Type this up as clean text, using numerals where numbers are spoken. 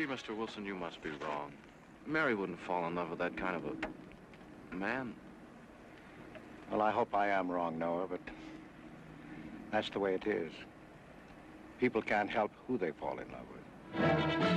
Mr. Wilson, you must be wrong. Mary wouldn't fall in love with that kind of a man. Well, I hope I am wrong, Noah, but that's the way it is. People can't help who they fall in love with.